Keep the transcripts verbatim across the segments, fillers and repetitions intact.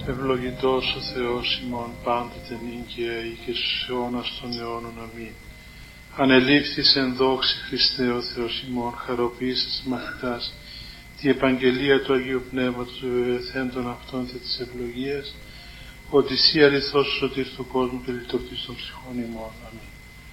Ευλογητός ο Θεός ημών πάντοτε νίκαια ή και στους αιώνας των αιώνων. Αμήν. Ανελήφθης εν δόξη Χριστέ ο Θεός ημών, χαροποίησες μαθητάς τη επαγγελία του Αγίου Πνεύματος βεβαιωθέντων αυτών και της ευλογίας, ότι εσύ αληθώς σωτήρ του κόσμου και λειτουργείς των ψυχών ημών. Αμήν.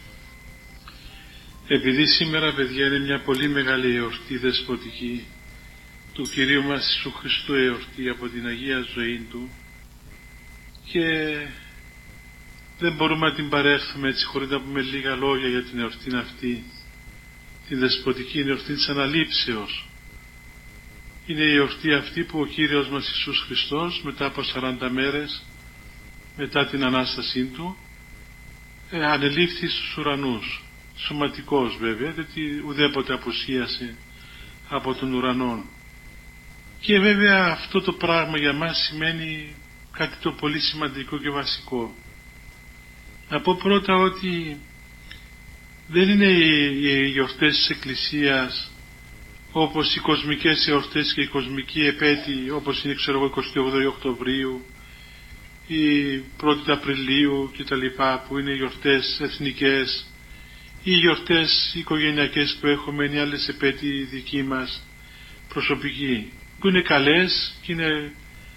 Επειδή σήμερα, παιδιά, είναι μια πολύ μεγάλη εορτή δεσποτική του Κυρίου μας Ιησού Χριστού, εορτή από την Αγία ζωή Του, και δεν μπορούμε να την παρέχθουμε έτσι χωρίς να πούμε λίγα λόγια για την εορτή αυτή, την δεσποτική εορτή της Αναλήψεως. Είναι η εορτή αυτή που ο Κύριος μας Ιησούς Χριστός μετά από σαράντα μέρες μετά την Ανάστασή Του ε, ανελήφθη στους ουρανούς, σωματικός βέβαια, γιατί ουδέποτε απουσίασε από τον ουρανό. Και βέβαια αυτό το πράγμα για μας σημαίνει κάτι το πολύ σημαντικό και βασικό. Να πω πρώτα ότι δεν είναι οι γιορτές της Εκκλησίας όπως οι κοσμικές εορτές και οι κοσμικοί επέτειοι, όπως είναι ξέρω εγώ εικοστή όγδοη Οκτωβρίου ή πρώτη Απριλίου και τα λοιπά, που είναι γιορτές εθνικές ή γιορτές οικογενειακές που έχουμε, ή άλλες επέτειοι δικοί μας προσωπικοί, που είναι καλές και είναι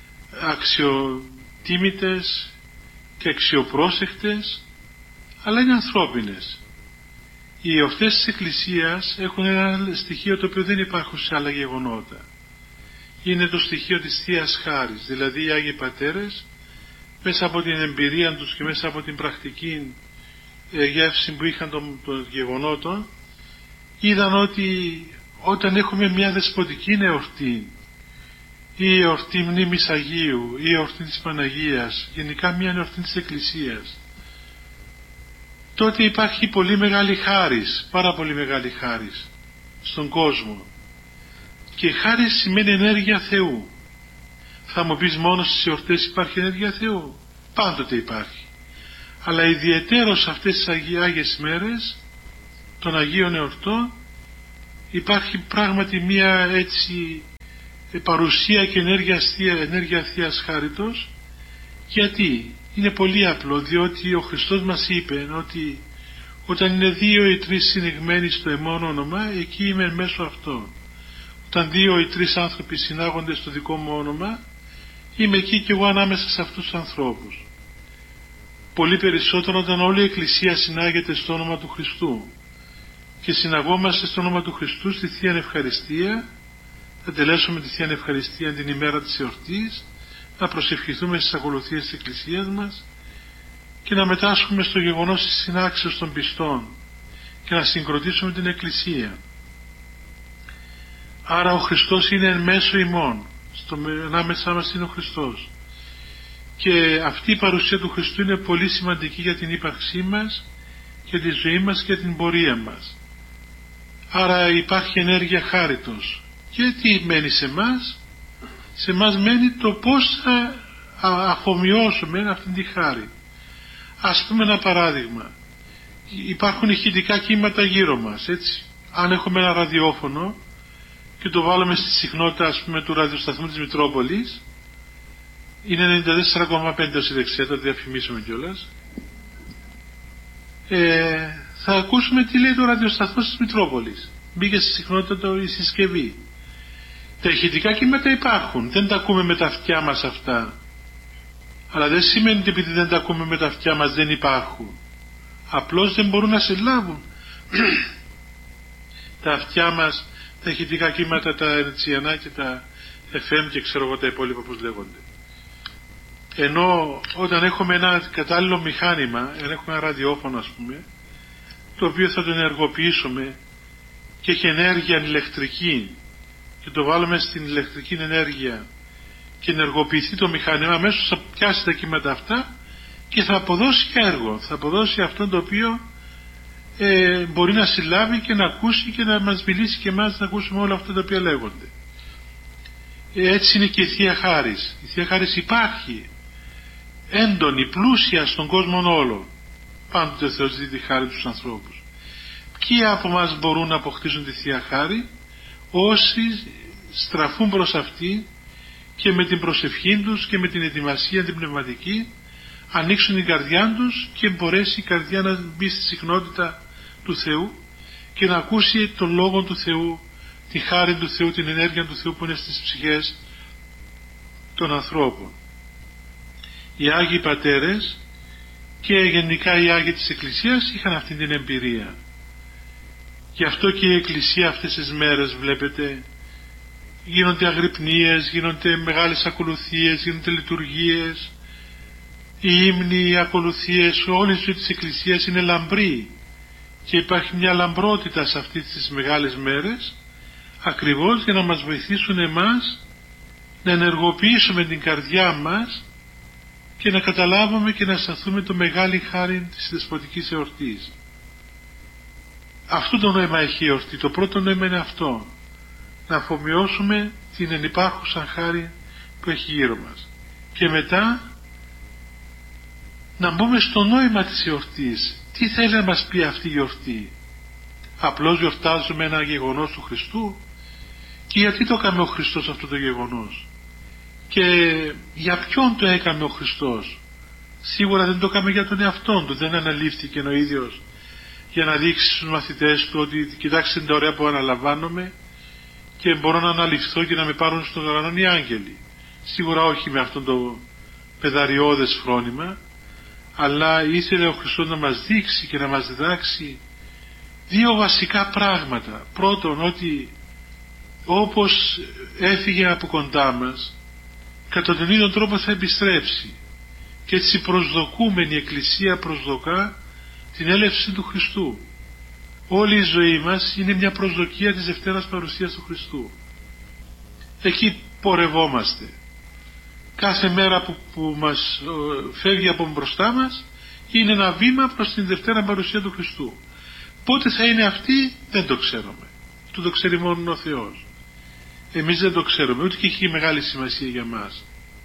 αξιοτίμητες και αξιοπρόσεκτες, αλλά είναι ανθρώπινες. Οι εορτές της Εκκλησίας έχουν ένα στοιχείο το οποίο δεν υπάρχουν σε άλλα γεγονότα. Είναι το στοιχείο της Θείας Χάρης, δηλαδή οι Άγιοι Πατέρες μέσα από την εμπειρία τους και μέσα από την πρακτική γεύση που είχαν των, των γεγονότων, είδαν ότι όταν έχουμε μια δεσποτική εορτή, ή εορτή μνήμης Αγίου, ή εορτή της Παναγίας, γενικά μια εορτή της Εκκλησίας, τότε υπάρχει πολύ μεγάλη χάρις, πάρα πολύ μεγάλη χάρις στον κόσμο. Και χάρις σημαίνει ενέργεια Θεού. Θα μου πεις μόνο στις εορτές υπάρχει ενέργεια Θεού? Πάντοτε υπάρχει. Αλλά ιδιαιτέρως αυτές τις Άγιες μέρες των Αγίων Εορτών υπάρχει πράγματι μια έτσι παρουσία και ενέργεια, ενέργεια Θείας Χάριτος. Γιατί? Είναι πολύ απλό, διότι ο Χριστός μας είπε ότι όταν είναι δύο ή τρεις συνηγμένοι στο εμόν όνομα, εκεί είμαι μέσω αυτών. Όταν δύο ή τρεις άνθρωποι συνάγονται στο δικό μου όνομα, είμαι εκεί και εγώ ανάμεσα σε αυτούς τους ανθρώπους. Πολύ περισσότερο όταν όλη η Εκκλησία συνάγεται στο όνομα του Χριστού και συναγόμαστε στο όνομα του Χριστού στη Θεία Ευχαριστία. Θα τελέσουμε τη Θεία Ευχαριστία την ημέρα της εορτής, να προσευχηθούμε στις ακολουθίες της Εκκλησίας μας και να μετάσχουμε στο γεγονός της συνάξεως των πιστών και να συγκροτήσουμε την Εκκλησία. Άρα ο Χριστός είναι εν μέσω ημών, στο, ανάμεσά μας είναι ο Χριστός, και αυτή η παρουσία του Χριστού είναι πολύ σημαντική για την ύπαρξή μας και τη ζωή μας και την πορεία μας. Άρα υπάρχει ενέργεια χάριτος. Και τι μένει σε μας? Σε μας μένει το πώς θα αφομοιώσουμε αυτήν τη χάρη. Ας πούμε ένα παράδειγμα. Υπάρχουν ηχητικά κύματα γύρω μας, έτσι. Αν έχουμε ένα ραδιόφωνο και το βάλουμε στη συχνότητα, ας πούμε, του ραδιοσταθμού της Μητρόπολης, είναι ενενήντα τέσσερα κόμμα πέντε ως η δεξιά, το διαφημίσουμε κιόλας, ε, θα ακούσουμε τι λέει το ραδιοσταθμό της Μητρόπολης. Μπήκε στη συχνότητα το, η συσκευή. Τα ηχητικά κύματα υπάρχουν, δεν τα ακούμε με τα αυτιά μας αυτά, αλλά δεν σημαίνει ότι επειδή δεν τα ακούμε με τα αυτιά μας δεν υπάρχουν. Απλώς δεν μπορούν να συλλάβουν τα αυτιά μας τα ηχητικά κύματα, τα ερτσιανά και τα εφ εμ και ξέρω εγώ τα υπόλοιπα πώς λέγονται. Ενώ όταν έχουμε ένα κατάλληλο μηχάνημα, έχουμε ένα ραδιόφωνο ας πούμε, το οποίο θα το ενεργοποιήσουμε και έχει ενέργεια ηλεκτρική, και το βάλουμε στην ηλεκτρική ενέργεια και ενεργοποιηθεί το μηχάνημα, αμέσως θα πιάσει τα κύματα αυτά και θα αποδώσει έργο, θα αποδώσει αυτό το οποίο ε, μπορεί να συλλάβει και να ακούσει και να μας μιλήσει και εμάς να ακούσουμε όλα αυτά τα οποία λέγονται. Ε, έτσι είναι και η Θεία Χάρις. Η Θεία Χάρις υπάρχει έντονη, πλούσια στον κόσμο όλο. Πάντοτε ο Θεός δίνει τη χάρη τους ανθρώπους. Ποιοι από εμάς μπορούν να αποκτήσουν τη Θεία Χάρη? Όσοι στραφούν προς αυτή και με την προσευχή τους και με την ετοιμασία την πνευματική ανοίξουν την καρδιά τους και μπορέσει η καρδιά να μπει στη συχνότητα του Θεού και να ακούσει τον Λόγο του Θεού, τη χάρη του Θεού, την ενέργεια του Θεού που είναι στις ψυχές των ανθρώπων. Οι Άγιοι Πατέρες και γενικά οι Άγιοι της Εκκλησίας είχαν αυτή την εμπειρία. Γι' αυτό και η Εκκλησία αυτές τις μέρες, βλέπετε, γίνονται αγρυπνίες, γίνονται μεγάλες ακολουθίες, γίνονται λειτουργίες, οι ύμνοι, οι ακολουθίες, όλη η ζωή της Εκκλησίας είναι λαμπρή και υπάρχει μια λαμπρότητα σε αυτές τις μεγάλες μέρες, ακριβώς για να μας βοηθήσουν εμάς να ενεργοποιήσουμε την καρδιά μας και να καταλάβουμε και να αισθανθούμε το μεγάλη χάρη της δεσποτικής εορτής. Αυτό το νόημα έχει η εορτή. Το πρώτο νόημα είναι αυτό, να αφομοιώσουμε την ενυπάρχουσα χάρη που έχει γύρω μας, και μετά να μπούμε στο νόημα της εορτής. Τι θέλει να μας πει αυτή η εορτή? Απλώς γιορτάζουμε ένα γεγονός του Χριστού? Και γιατί το έκανε ο Χριστός αυτό το γεγονός? Και για ποιον το έκανε ο Χριστός? Σίγουρα δεν το έκανε για τον εαυτόν του, δεν αναλήφθηκε ο ίδιος για να δείξει στους μαθητές του ότι κοιτάξτε τι ωραία που αναλαμβάνομαι και μπορώ να αναλυφθώ και να με πάρουν στον ουρανό οι άγγελοι. Σίγουρα όχι με αυτό το παιδαριώδες φρόνημα, αλλά ήθελε ο Χριστός να μας δείξει και να μας διδάξει δύο βασικά πράγματα. Πρώτον, ότι όπως έφυγε από κοντά μας, κατά τον ίδιο τρόπο θα επιστρέψει, και έτσι προσδοκούμενη η Εκκλησία προσδοκά την έλευση του Χριστού. Όλη η ζωή μας είναι μια προσδοκία της Δευτέρας Παρουσίας του Χριστού. Εκεί πορευόμαστε. Κάθε μέρα που, που μας φεύγει από μπροστά μας είναι ένα βήμα προς την Δευτέρα Παρουσία του Χριστού. Πότε θα είναι αυτή δεν το ξέρουμε. Το το ξέρει μόνο ο Θεός. Εμείς δεν το ξέρουμε, ούτε και έχει μεγάλη σημασία για μας.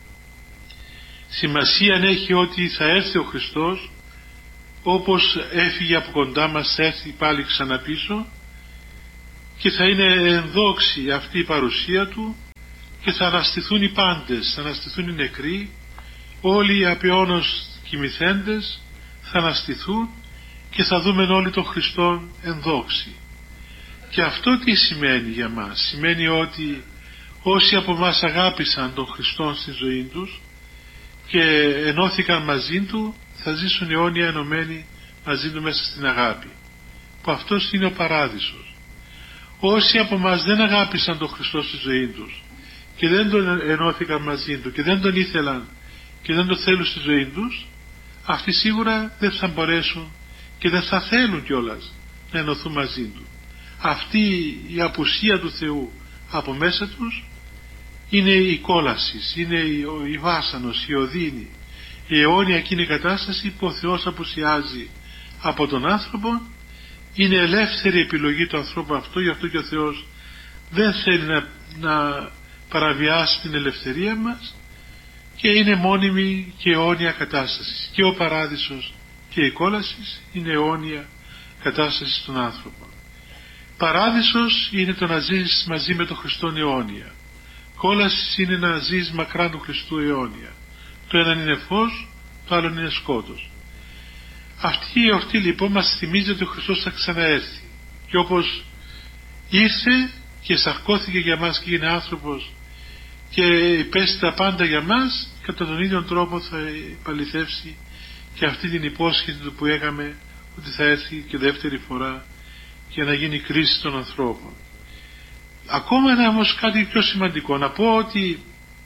Σημασία έχει ότι θα έρθει ο Χριστός, όπως έφυγε από κοντά μας, θα έρθει πάλι ξαναπίσω και θα είναι ενδόξη αυτή η παρουσία Του και θα αναστηθούν οι πάντες, θα αναστηθούν οι νεκροί, όλοι οι απειώνως κοιμηθέντες θα αναστηθούν και θα δούμε όλοι τον Χριστόν ενδόξη. Και αυτό τι σημαίνει για μας? Σημαίνει ότι όσοι από μας αγάπησαν τον Χριστόν στη ζωή τους και ενώθηκαν μαζί Του, θα ζήσουν αιώνια ενωμένοι μαζί Του μέσα στην αγάπη, που αυτός είναι ο παράδεισος. Όσοι από μας δεν αγάπησαν τον Χριστό στη ζωή τους και δεν τον ενώθηκαν μαζί Του και δεν τον ήθελαν και δεν τον θέλουν στη ζωή τους, αυτοί σίγουρα δεν θα μπορέσουν και δεν θα θέλουν κιόλας να ενωθούν μαζί Του. Αυτή η απουσία του Θεού από μέσα τους είναι η κόλαση, είναι η βάσανος, η οδύνη, η αιώνια εκείνη κατάσταση που ο Θεός απουσιάζει από τον άνθρωπο. Είναι ελεύθερη επιλογή του ανθρώπου αυτό, γι' αυτό και ο Θεός δεν θέλει να, να παραβιάσει την ελευθερία μας, και είναι μόνιμη και αιώνια κατάσταση. Και ο παράδεισος και η κόλαση είναι αιώνια κατάσταση στον άνθρωπο. Παράδεισος είναι το να ζεις μαζί με τον Χριστόν αιώνια. Κόλαση είναι να ζεις μακράν του Χριστού αιώνια. Το ένα είναι φως, το άλλο είναι σκότος. Αυτή η εορτή λοιπόν μας θυμίζει ότι ο Χριστός θα ξαναέρθει, και όπως ήρθε και σαρκώθηκε για μας και είναι άνθρωπος και υπέστη τα πάντα για μας, κατά τον ίδιο τρόπο θα επαληθεύσει και αυτή την υπόσχεση του που έκαμε, ότι θα έρθει και δεύτερη φορά για να γίνει κρίση των ανθρώπων. Ακόμα ένα όμως κάτι πιο σημαντικό, να πω ότι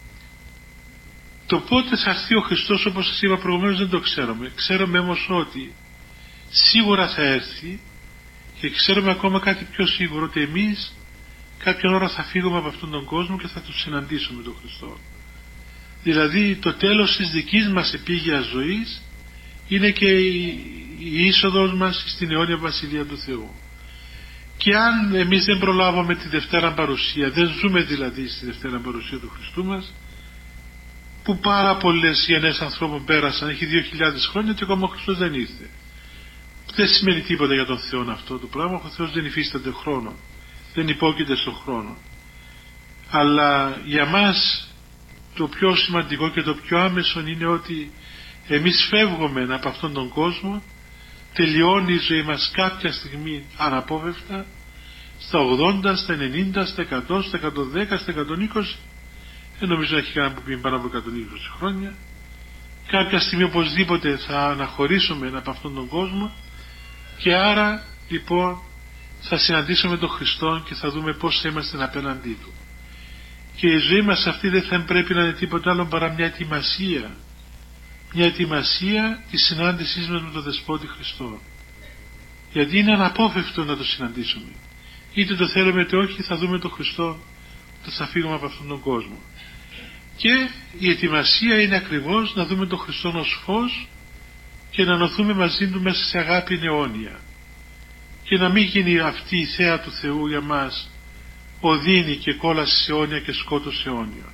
το πότε θα έρθει ο Χριστός, όπως σας είπα προηγουμένως, δεν το ξέρουμε. Ξέρουμε όμως ότι σίγουρα θα έρθει, και ξέρουμε ακόμα κάτι πιο σίγουρο, ότι εμείς κάποια ώρα θα φύγουμε από αυτόν τον κόσμο και θα τον συναντήσουμε τον Χριστό. Δηλαδή το τέλος της δικής μας επίγειας ζωής είναι και η, η είσοδος μας στην αιώνια Βασιλεία του Θεού. Και αν εμείς δεν προλάβουμε τη Δευτέρα Παρουσία, δεν ζούμε δηλαδή στη Δευτέρα Παρουσία του Χριστού μας, που πάρα πολλές γενναίες ανθρώπων πέρασαν, έχει δύο χιλιάδες χρόνια και ακόμα ο Χριστός δεν ήρθε. Δεν σημαίνει τίποτα για τον Θεό αυτό το πράγμα. Ο Θεός δεν υφίσταται χρόνο, δεν υπόκειται στον χρόνο. Αλλά για μας το πιο σημαντικό και το πιο άμεσο είναι ότι εμείς φεύγουμε από αυτόν τον κόσμο, τελειώνει η ζωή μας κάποια στιγμή αναπόφευκτα, στα ογδόντα, στα ενενήντα, στα εκατό, στα εκατόν δέκα, στα εκατόν είκοσι, δεν νομίζω να έχει κανένα που πει πάνω από εκατόν είκοσι χρόνια. Κάποια στιγμή οπωσδήποτε θα αναχωρήσουμε από αυτόν τον κόσμο, και άρα λοιπόν θα συναντήσουμε τον Χριστό και θα δούμε πώς θα είμαστε απέναντί Του. Και η ζωή μας αυτή δεν θα πρέπει να είναι τίποτα άλλο παρά μια ετοιμασία, μια ετοιμασία της συνάντησής μας με τον Δεσπότη Χριστό. Γιατί είναι αναπόφευκτο να το συναντήσουμε. Είτε το θέλουμε είτε όχι, θα δούμε τον Χριστό όταν θα φύγουμε από αυτόν τον κόσμο. Και η ετοιμασία είναι ακριβώς να δούμε τον Χριστό ως φως και να νοθούμε μαζί Του μέσα σε αγάπη αιώνια. Και να μην γίνει αυτή η θέα του Θεού για μας οδύνη και κόλαση αιώνια και σκότος αιώνιο.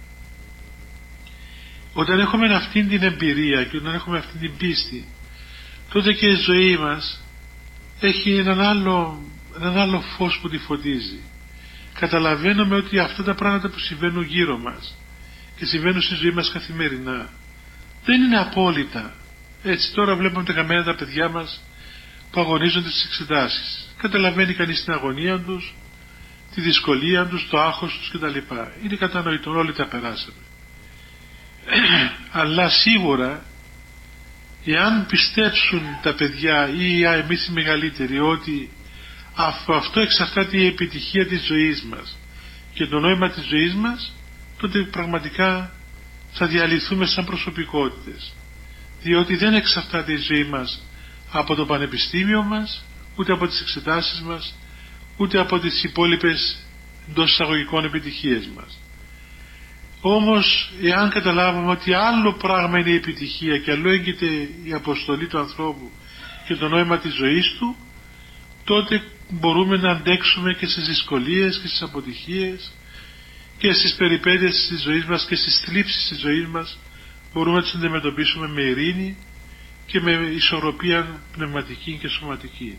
Όταν έχουμε αυτή την εμπειρία και όταν έχουμε αυτή την πίστη, τότε και η ζωή μας έχει έναν άλλο, έναν άλλο φως που τη φωτίζει. Καταλαβαίνουμε ότι αυτά τα πράγματα που συμβαίνουν γύρω μας και συμβαίνουν στη ζωή μας καθημερινά δεν είναι απόλυτα. Έτσι τώρα βλέπουμε τα καμένα τα παιδιά μας που αγωνίζονται στις εξετάσεις. Καταλαβαίνει κανείς την αγωνία τους, τη δυσκολία τους, το άγχος τους κτλ. Είναι κατανοητό, όλοι τα περάσαμε. Αλλά σίγουρα εάν πιστέψουν τα παιδιά ή εμείς οι μεγαλύτεροι ότι από αυτό εξαρτάται η επιτυχία της ζωής μας και το νόημα της ζωής μας, τότε πραγματικά θα διαλυθούμε σαν προσωπικότητες, διότι δεν εξαρτάται η ζωή μας από το πανεπιστήμιο μας, ούτε από τις εξετάσεις μας, ούτε από τις υπόλοιπες εντός εισαγωγικών επιτυχίες μας. Όμως εάν καταλάβουμε ότι άλλο πράγμα είναι η επιτυχία και αλλού έγκυται η αποστολή του ανθρώπου και το νόημα της ζωής του, τότε μπορούμε να αντέξουμε και στις δυσκολίες και στις αποτυχίες και στις περιπέτειες της ζωής μας και στις θλίψεις της ζωής μας, μπορούμε να τις αντιμετωπίσουμε με ειρήνη και με ισορροπία πνευματική και σωματική.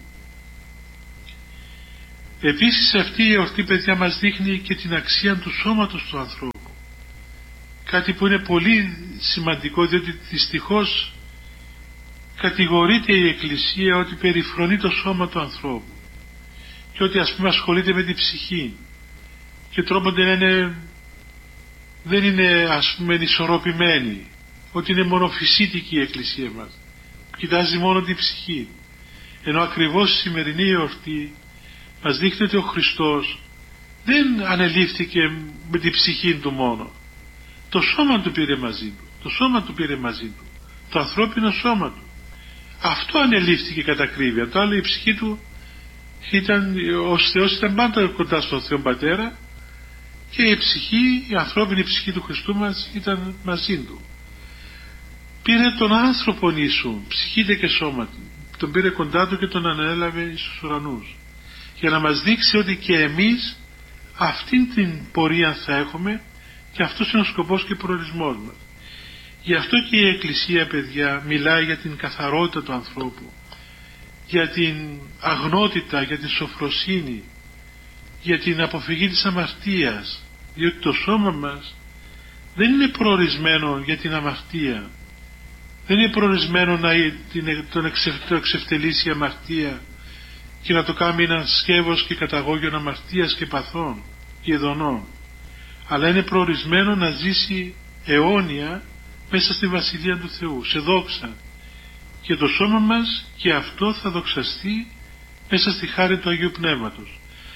Επίσης αυτή η εορτή, παιδιά, μας δείχνει και την αξία του σώματος του ανθρώπου, κάτι που είναι πολύ σημαντικό, διότι δυστυχώς κατηγορείται η Εκκλησία ότι περιφρονεί το σώμα του ανθρώπου και ότι ας πούμε ασχολείται με την ψυχή και τρόπονται να είναι, δεν είναι ας πούμε ισορροπημένη, ότι είναι μονοφυσίτικη η Εκκλησία μας, κοιτάζει μόνο την ψυχή, ενώ ακριβώς η σημερινή εορτή μας δείχνει ότι ο Χριστός δεν ανελήφθηκε με την ψυχή του μόνο, το σώμα του πήρε μαζί του, το σώμα του πήρε μαζί του, το ανθρώπινο σώμα του, αυτό ανελήφθηκε κατά ακρίβεια. Το άλλο, η ψυχή του ήταν, ως Θεός ήταν πάντα κοντά στον Θεό Πατέρα, και η ψυχή, η ανθρώπινη ψυχή του Χριστού μας ήταν μαζί του. Πήρε τον άνθρωπο ίσου, ψυχήτε και σώματι, τον πήρε κοντά του και τον ανέλαβε στους ουρανούς, για να μας δείξει ότι και εμείς αυτήν την πορεία θα έχουμε, και αυτός είναι ο σκοπός και προορισμός μας. Γι' αυτό και η Εκκλησία, παιδιά, μιλάει για την καθαρότητα του ανθρώπου, για την αγνότητα, για την σοφροσύνη, για την αποφυγή της αμαρτίας, διότι το σώμα μας δεν είναι προορισμένο για την αμαρτία, δεν είναι προορισμένο να τον εξευ, το εξευτελίσει η αμαρτία και να το κάνει έναν σκεύος και καταγόγιον αμαρτίας και παθών και ειδονών, αλλά είναι προορισμένο να ζήσει αιώνια μέσα στη Βασιλεία του Θεού, σε δόξα, και το σώμα μας και αυτό θα δοξαστεί μέσα στη χάρη του Αγίου Πνεύματος.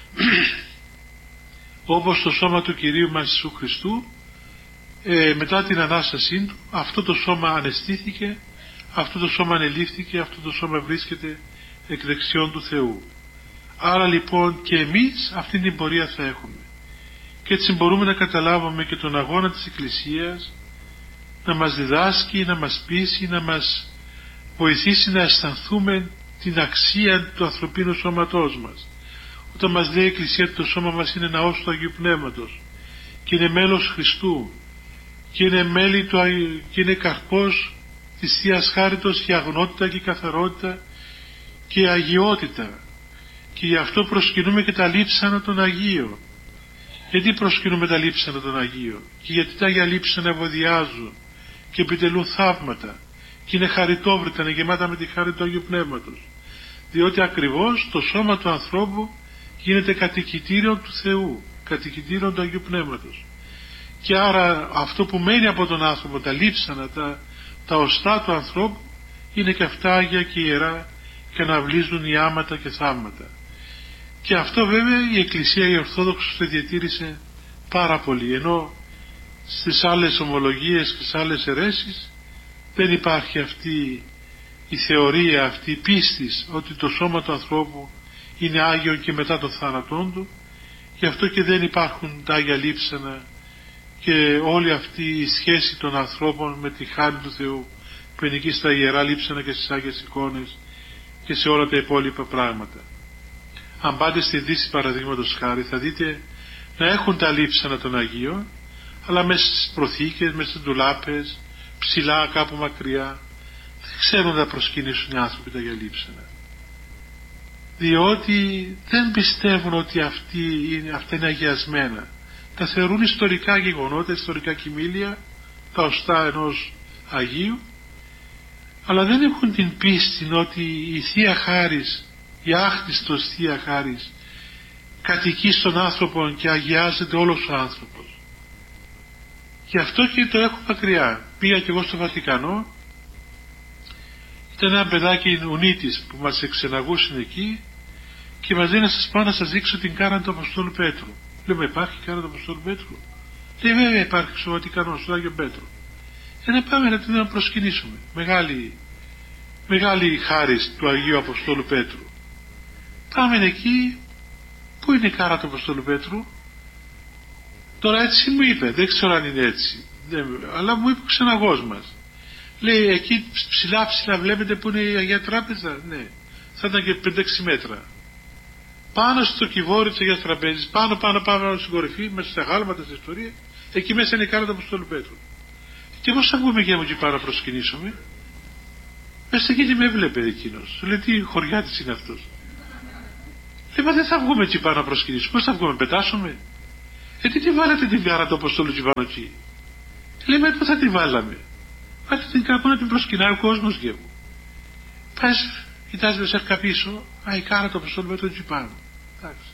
Όπως το σώμα του Κυρίου μας Ιησού Χριστού, ε, μετά την Ανάστασή του, αυτό το σώμα αναισθήθηκε, αυτό το σώμα ανελήφθηκε, αυτό το σώμα βρίσκεται εκ δεξιών του Θεού. Άρα λοιπόν και εμείς αυτή την πορεία θα έχουμε, και έτσι μπορούμε να καταλάβουμε και τον αγώνα της Εκκλησίας, να μας διδάσκει, να μας πείσει, να μας βοηθήσει να αισθανθούμε την αξία του ανθρωπίνου σώματός μας. Όταν μας λέει η Εκκλησία ότι το σώμα μας είναι ναός του Αγίου Πνεύματος και είναι μέλος Χριστού και είναι, μέλη του, και είναι καρπός της Θείας Χάριτος και αγνότητα και καθαρότητα και αγιότητα, και γι' αυτό προσκυνούμε και τα λείψανα των Αγίων, Γιατί προσκυνούμε τα λείψανα των Αγίων, και γιατί τα Αγία λείψανα ευωδιάζουν και επιτελούν θαύματα και είναι χαριτόβρητα, είναι γεμάτα με τη χάρη του Αγίου Πνεύματος. Διότι ακριβώς το σώμα του ανθρώπου γίνεται κατοικητήριο του Θεού, κατοικητήριο του Αγίου Πνεύματος. Και άρα αυτό που μένει από τον άνθρωπο, τα λείψανα, τα, τα οστά του ανθρώπου, είναι και αυτά Άγια και Ιερά και αναβλύζουν οι άματα και θαύματα. Και αυτό βέβαια η Εκκλησία η Ορθόδοξος το διατήρησε πάρα πολύ, ενώ στις άλλες ομολογίες και στις άλλες αιρέσεις δεν υπάρχει αυτή η θεωρία, αυτή η πίστης ότι το σώμα του ανθρώπου είναι Άγιο και μετά τον θάνατόν του. Γι' αυτό και δεν υπάρχουν τα Άγια λείψανα και όλη αυτή η σχέση των ανθρώπων με τη χάρη του Θεού που είναι εκεί στα Ιερά λείψανα και στις Άγιες εικόνες και σε όλα τα υπόλοιπα πράγματα. Αν πάτε στη Δύση παραδείγματος χάρη θα δείτε να έχουν τα λείψανα των Αγίων, αλλά μέσα στις προθήκες, μέσα στις ντουλάπες, ψηλά κάπου μακριά, δεν ξέρουν να προσκυνήσουν οι άνθρωποι τα Αγία λείψανα. Διότι δεν πιστεύουν ότι αυτοί είναι, αυτά είναι αγιασμένα. Τα θεωρούν ιστορικά γεγονότα, ιστορικά κοιμήλια, τα οστά ενός Αγίου, αλλά δεν έχουν την πίστη ότι η Θεία Χάρις, η άκτιστος Θεία Χάρις, κατοικεί στον άνθρωπο και αγιάζεται όλος ο άνθρωπος. Γι' αυτό και το έχω μακριά. Πήγα και εγώ στο Βατικανό, ήταν ένα παιδάκι Ουνίτης που μας εξεναγούσαν εκεί και μας λέει να σας πάω να σας δείξω την κάρα του Αποστόλου Πέτρου. Λέμε, υπάρχει κάρα του Αποστόλου Πέτρου? Λέει, βέβαια υπάρχει στο Βατικανό, στο Άγιο Πέτρο. Ε, να πάμε να την να προσκυνήσουμε. Μεγάλη, μεγάλη χάρις του Αγίου Αποστόλου Πέτρου. Πάμε εκεί. Πού είναι η κάρα του Αποστόλου Πέτρου? Τώρα έτσι μου είπε, δεν ξέρω αν είναι έτσι, δεν, αλλά μου είπε ο ξεναγός μας. Λέει, εκεί ψηλά ψηλά βλέπετε που είναι η Αγία Τράπεζα? Ναι, θα ήταν και πέντε έξι μέτρα. Πάνω στο κυβόρι της Αγίας Τραπέζης, πάνω πάνω πάνω στην κορυφή, μέσα στα γάλματα της ιστορίας, εκεί μέσα είναι η κάρα του Αποστόλου Πέτρου. Και πώς θα βγούμε και μου εκεί πάνω να προσκυνήσουμε? Μέσα εκεί τι με έβλεπε εκείνος. Λέει, τι χωριάτης είναι αυτός? Λέει, μα δεν θα βγούμε εκεί πάνω να προσκυνήσουμε. Πώς θα βγούμε, πετάσουμε? Ε, τι τη βάλατε την κάρα του Αποστόλου εκεί πάνω εκεί? Λέει, μα πού θα τη βάλαμε? Βάλτε την κάπου να την προσκυνάει ο κόσμος, γε μου. Πας, κοιτάζει με σέρκα πίσω, α, η κάρα του Αποστόλου Πέτρου εκεί πάνω. Εντάξει.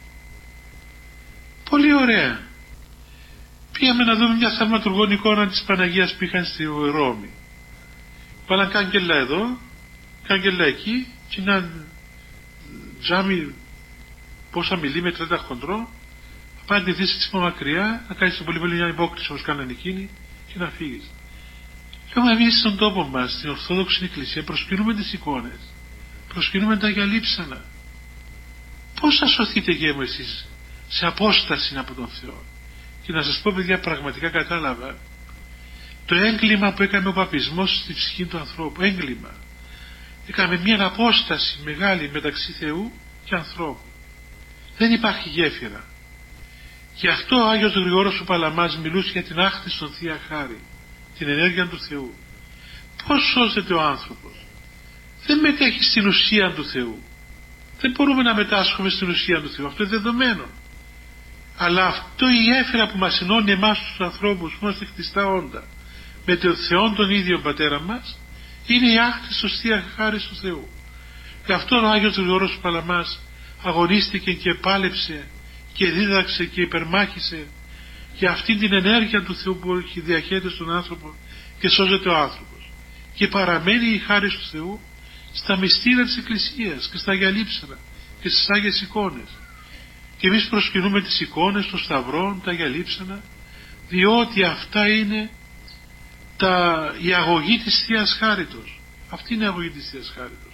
Πολύ ωραία. Πήγαμε να δούμε μια θαυματουργών εικόνα της Παναγίας που είχαν στη Ρώμη. Βάλαν κάγκελα εδώ, κάγκελα εκεί, και ένα τζάμι πόσα μιλίμετρα ήταν χοντρό. Πάει να τη δεις έτσι από μακριά, να κάνεις το πολύ πολύ μια υπόκριση όπως κάνανε εκείνοι και να φύγεις. Λέω, εμείς στον τόπο μας, στην Ορθόδοξη Εκκλησία, προσκυνούμε τις εικόνες, προσκυνούμε τα Αγία λείψανα. Πώς θα σωθείτε γέμο εσείς σε απόσταση από τον Θεό? Και να σας πω, παιδιά, πραγματικά κατάλαβα το έγκλημα που έκανε ο παπισμός στη ψυχή του ανθρώπου. Έγκλημα. Έκαμε μια απόσταση μεγάλη μεταξύ Θεού και ανθρώπου. Δεν υπάρχει γέφυρα. Γι' αυτό ο Άγιος Γρηγόρος ο Παλαμάς μιλούσε για την άκτιστον Θεία Χάρη, την ενέργεια του Θεού. Πώς σώζεται ο άνθρωπος? Δεν μετέχει στην ουσία του Θεού. Δεν μπορούμε να μετάσχουμε στην ουσία του Θεού. Αυτό είναι δεδομένο. Αλλά αυτό η γέφυρα που μας ενώνει εμάς τους ανθρώπους που είμαστε χτιστά όντα με τον Θεό τον ίδιο Πατέρα μας, είναι η άκτιστος Θεία Χάρη του Θεού. Γι' αυτό ο Άγιος Γρηγόρος Παλαμάς αγωνίστηκε και πάλεψε και δίδαξε και υπερμάχησε για αυτή την ενέργεια του Θεού που διαχέεται στον άνθρωπο και σώζεται ο άνθρωπος. Και παραμένει η χάρη του Θεού στα μυστήρια της Εκκλησίας και στα Αγία λείψανα και στις Άγιες εικόνες. Και εμείς προσκυνούμε τις εικόνες των σταυρών, τα Αγία λείψανα, διότι αυτά είναι τα, η αγωγή της Θείας Χάριτος. Αυτή είναι η αγωγή της Θείας Χάριτος.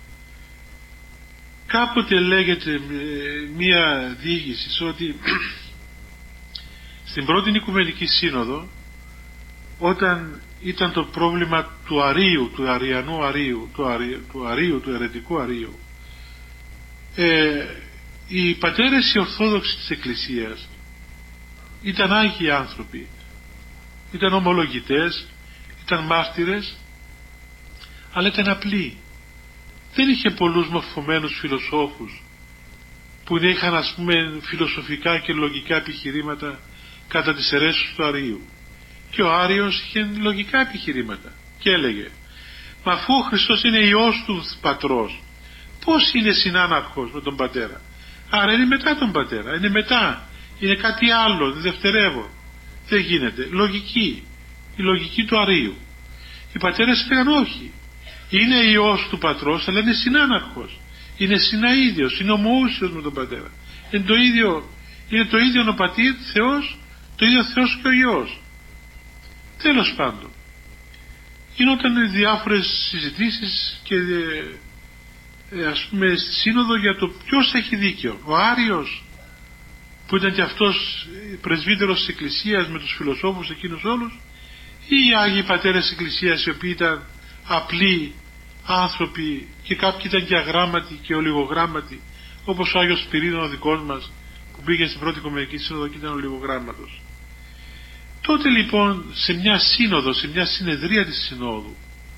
Κάποτε λέγεται μία διήγηση ότι στην πρώτη Οικουμενική Σύνοδο, όταν ήταν το πρόβλημα του αρείου, του αριανού αρείου, του, αρι, του αρείου, του αιρετικού αρείου, ε, οι πατέρες οι Ορθόδοξοι της Εκκλησίας ήταν άγιοι άνθρωποι, ήταν ομολογητές, ήταν μάρτυρες, αλλά ήταν απλοί. Δεν είχε πολλούς μορφωμένους φιλοσόφους που είχαν ας πούμε φιλοσοφικά και λογικά επιχειρήματα κατά τις αιρέσεις του Αρείου. Και ο Άριος είχε λογικά επιχειρήματα και έλεγε, μα αφού ο Χριστός είναι Υιός του Πατρός, πώς είναι συνάναρχος με τον Πατέρα? Άρα είναι μετά τον Πατέρα, είναι μετά, είναι κάτι άλλο, είναι δευτερεύον. Δεν γίνεται. Λογική, η λογική του Αρείου. Οι πατέρες έλεγαν όχι, είναι Υιός του Πατρός, αλλά είναι συνάναρχος, είναι συναίδιος, είναι ομοούσιος με τον Πατέρα, είναι το ίδιο, είναι το ίδιο ο Πατήρ Θεός, το ίδιο Θεός και ο Υιός. Τέλος πάντων, γινόταν διάφορες συζητήσεις και ε, ας πούμε στη σύνοδο για το ποιος έχει δίκιο, ο Άριος που ήταν και αυτός πρεσβύτερος της Εκκλησίας με τους φιλοσόφους εκείνους όλους, ή οι Άγιοι Πατέρες της Εκκλησίας, οι οποίοι ήταν απλοί άνθρωποι και κάποιοι ήταν και αγράμματοι και ολιγογράμματοι, όπως ο Άγιος Σπυρίδων ο δικός μας που πήγε στην πρώτη Οικουμενική Σύνοδο και ήταν ολιγογράμματος. Τότε λοιπόν σε μια σύνοδο, σε μια συνεδρία της Συνόδου,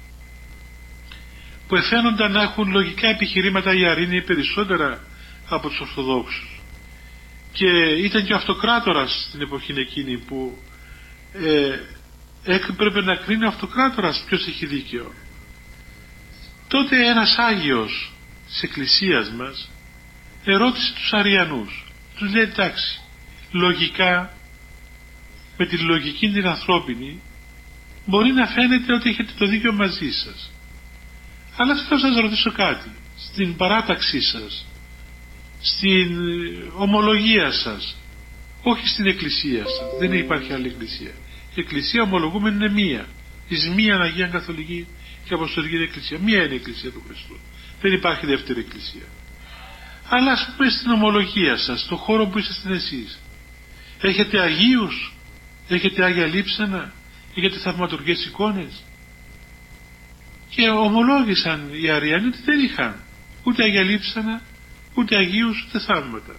που εφαίνονταν να έχουν λογικά επιχειρήματα οι Αρίνοι περισσότερα από τους Ορθοδόξους, και ήταν και ο αυτοκράτορας στην εποχή εκείνη που ε, έπρεπε να κρίνει ο αυτοκράτορας ποιος έχει δίκαιο. Τότε ένας Άγιος της Εκκλησίας μας ερώτησε τους Αριανούς, τους λέει εντάξει, λογικά με τη λογική την ανθρώπινη μπορεί να φαίνεται ότι έχετε το δίκαιο μαζί σας, αλλά θέλω να σας ρωτήσω κάτι. Στην παράταξή σας, στην ομολογία σας, όχι στην εκκλησία σας, δεν υπάρχει άλλη εκκλησία. Η εκκλησία ομολογούμενη είναι μία, εις μίαν Αγία Καθολική και Αποστολική Εκκλησία. Μία είναι η εκκλησία του Χριστού, δεν υπάρχει δεύτερη εκκλησία. Αλλά ας πούμε στην ομολογία σας, στον χώρο που είσαστε εσείς, έχετε Αγίους, έχετε Άγια Λείψανα, έχετε θαυματουργές εικόνες? Και ομολόγησαν οι Αριανοί ότι δεν είχαν ούτε Άγια Λείψανα, ούτε Αγίους, ούτε θαύματα,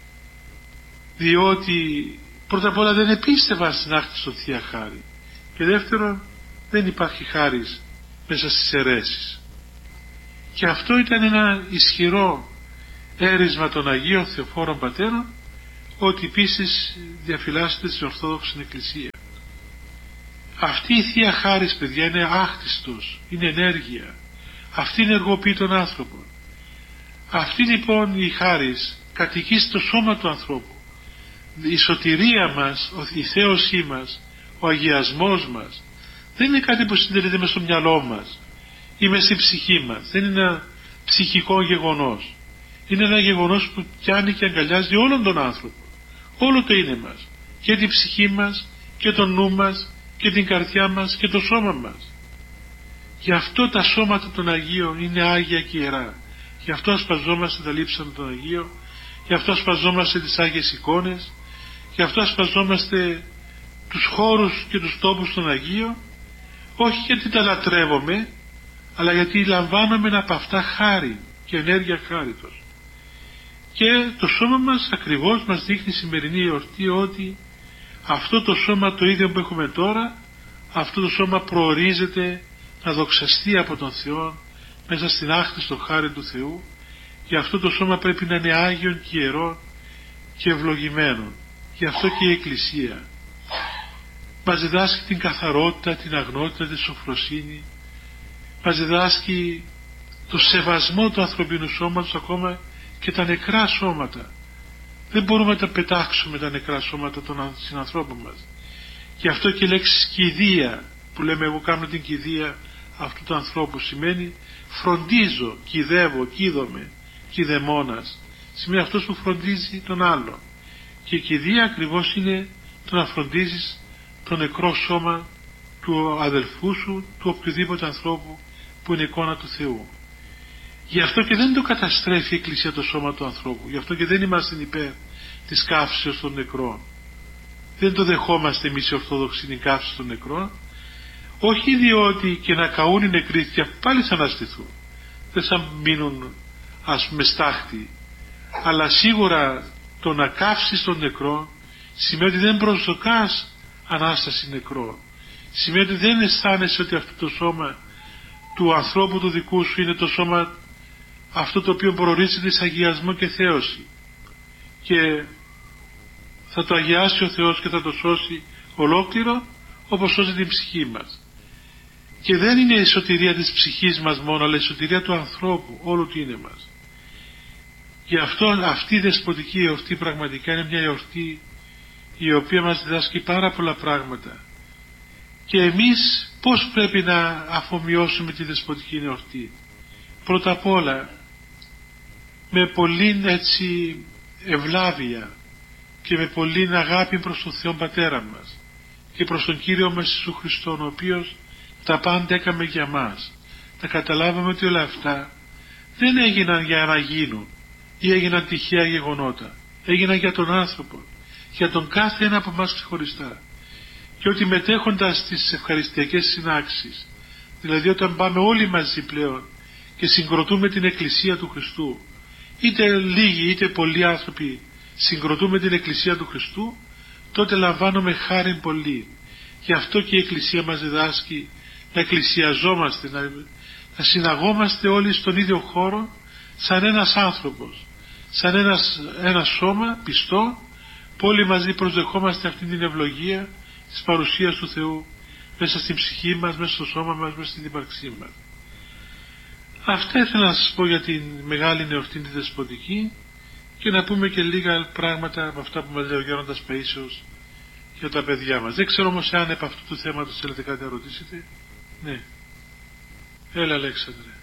διότι πρώτα απ' όλα δεν επίστευαν στην άκτιστο Θεία Χάρη, και δεύτερον δεν υπάρχει χάρις μέσα στις αιρέσεις. Και αυτό ήταν ένα ισχυρό έρισμα των Αγίων Θεοφόρων Πατέρων, ότι επίσης διαφυλάσσεται στην Ορθόδοξη Εκκλησία. Αυτή η Θεία Χάρις, παιδιά, είναι άκτιστος, είναι ενέργεια, αυτή ενεργοποιεί τον άνθρωπο. Αυτή λοιπόν η χάρις κατοικεί στο σώμα του ανθρώπου. Η σωτηρία μας, η θέωσή μας, ο αγιασμός μας δεν είναι κάτι που συντελείται μες στο μυαλό μας ή μες στη ψυχή μας, δεν είναι ένα ψυχικό γεγονός, είναι ένα γεγονός που πιάνει και αγκαλιάζει όλον τον άνθρωπο, όλο το είναι μας, και την ψυχή μας και τον νου μας και την καρδιά μας και το σώμα μας. Γι' αυτό τα σώματα των Αγίων είναι άγια και ιερά. Γι' αυτό ασπαζόμαστε τα λείψανα των Αγίων, γι' αυτό ασπαζόμαστε τις Άγιες εικόνες, γι' αυτό ασπαζόμαστε τους χώρους και τους τόπους των Αγίων, όχι γιατί τα λατρεύομαι, αλλά γιατί λαμβάνομαι από αυτά χάρη και ενέργεια χάριτος. Και το σώμα μας ακριβώς μας δείχνει η σημερινή εορτή ότι αυτό το σώμα το ίδιο που έχουμε τώρα, αυτό το σώμα προορίζεται να δοξαστεί από τον Θεό μέσα στην άκτιστο χάρη του Θεού. Γι' αυτό το σώμα πρέπει να είναι άγιον και ιερό και ευλογημένο. Γι' αυτό και η Εκκλησία μας διδάσκει την καθαρότητα, την αγνότητα, τη σοφροσύνη, μας διδάσκει το σεβασμό του ανθρωπίνου σώματος, ακόμα και τα νεκρά σώματα. Δεν μπορούμε να τα πετάξουμε τα νεκρά σώματα των συνανθρώπων μας. Γι' αυτό και η λέξη κηδεία, που λέμε εγώ κάνω την κηδεία αυτού του ανθρώπου, σημαίνει φροντίζω, κηδεύω, κηδόμαι, κηδεμόνας, σημαίνει αυτός που φροντίζει τον άλλο. Και η κηδεία ακριβώς είναι το να φροντίζεις το νεκρό σώμα του αδελφού σου, του οποιοδήποτε ανθρώπου που είναι εικόνα του Θεού. Γι' αυτό και δεν το καταστρέφει η Εκκλησία το σώμα του ανθρώπου, γι' αυτό και δεν είμαστε υπέρ της καύσεως των νεκρών. Δεν το δεχόμαστε εμείς οι Ορθόδοξοι την καύση των νεκρών, όχι διότι και να καούν οι νεκροί και πάλι θα αναστηθούν, δεν θα μείνουν ας πούμε στάχτη, αλλά σίγουρα το να καύσεις τον νεκρό σημαίνει ότι δεν προσδοκάς Ανάσταση νεκρών, σημαίνει ότι δεν αισθάνεσαι ότι αυτό το σώμα του ανθρώπου του δικού σου είναι το σώμα αυτό το οποίο προορίζεται σε αγιασμό και θέωση. και θα το αγιάσει ο Θεός και θα το σώσει ολόκληρο, όπως σώζει την ψυχή μας. Και δεν είναι η σωτηρία της ψυχής μας μόνο, αλλά η σωτηρία του ανθρώπου, όλου του είναι μας. Γι' αυτό αυτή η δεσποτική εορτή πραγματικά είναι μια εορτή η οποία μας διδάσκει πάρα πολλά πράγματα. Και εμείς πώς πρέπει να αφομοιώσουμε τη δεσποτική εορτή? Πρώτα απ' όλα με πολύ έτσι ευλάβεια και με πολύ αγάπη προς τον Θεό Πατέρα μας και προς τον Κύριο μας Ιησού Χριστόν, ο οποίος τα πάντα έκαμε για μας. Να καταλάβουμε ότι όλα αυτά δεν έγιναν για να γίνουν ή έγιναν τυχαία γεγονότα. Έγιναν για τον άνθρωπο, για τον κάθε ένα από εμάς ξεχωριστά. Και ότι μετέχοντας στις ευχαριστιακές συνάξεις, δηλαδή όταν πάμε όλοι μαζί πλέον και συγκροτούμε την Εκκλησία του Χριστού, είτε λίγοι είτε πολλοί άνθρωποι συγκροτούμε την Εκκλησία του Χριστού, τότε λαμβάνουμε χάριν πολύ. Γι' αυτό και η Εκκλησία μας διδάσκει να εκκλησιαζόμαστε, να, να συναγόμαστε όλοι στον ίδιο χώρο, σαν ένας άνθρωπος, σαν ένας, ένα σώμα πιστό, που όλοι μαζί προσδεχόμαστε αυτήν την ευλογία της παρουσίας του Θεού μέσα στην ψυχή μας, μέσα στο σώμα μας, μέσα στην ύπαρξή μας. Αυτά ήθελα να σας πω για την μεγάλη εορτή τη δεσποτική, και να πούμε και λίγα πράγματα από αυτά που μας λέει ο Γέροντας Παΐσιος για τα παιδιά μας. Δεν ξέρω όμως αν επ' αυτού του θέματος θέλετε κάτι να ρωτήσετε. Ναι. Έλα Αλέξανδρε.